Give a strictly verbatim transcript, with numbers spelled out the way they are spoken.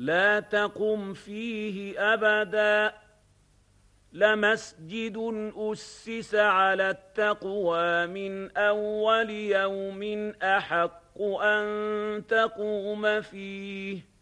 لا تقم فيه أبدا لمسجد أسس على التقوى من أول يوم أحق أن تقوم فيه